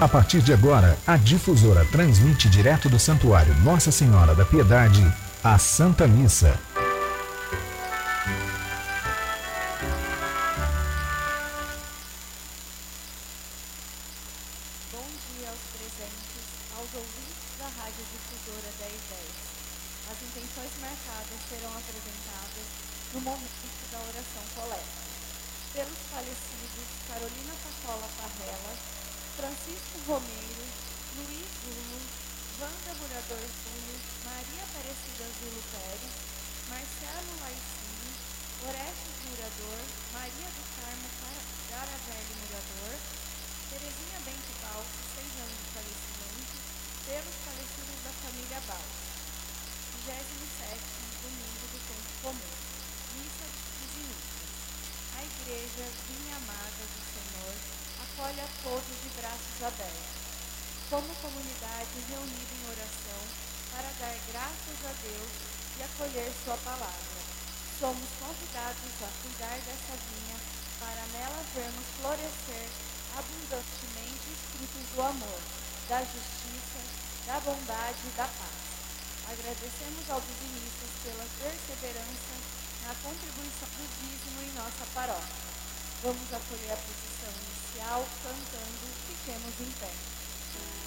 A partir de agora, a Difusora transmite direto do Santuário Nossa Senhora da Piedade a Santa Missa. Bom dia aos presentes, aos ouvintes da Rádio Difusora 1010. As intenções marcadas serão apresentadas no momento da oração coleta. Pelos falecidos, Carolina Pacola Parrella, Francisco Romeiro, Luiz Zulo, Wanda Murador Zulo, Maria Aparecida Zulo Pérez, Marcelo Laicini, Orestes Murador, Maria do Carmo Garavelli Murador, Terezinha Bento Balso, 6 anos de falecimento, pelos falecidos da família Balso. 27º domingo do tempo comum. Missa dos inícios. A igreja, vinha amada do Senhor, acolhe a todos de braços abertos. Como comunidade reunida em oração para dar graças a Deus e acolher sua palavra. Somos convidados a cuidar dessa vinha para nela vermos florescer abundantemente os frutos do amor, da justiça, da bondade e da paz. Agradecemos aos dizimistas pela perseverança na contribuição do dízimo em nossa paróquia. Vamos acolher a procissão inicial cantando Fiquemos em Pé.